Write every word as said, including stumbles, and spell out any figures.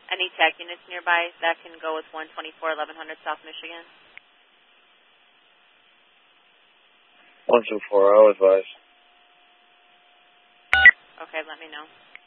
Any tech units nearby that can go with one twenty-four eleven hundred South Michigan? one two four, I'll advise. Okay, let me know.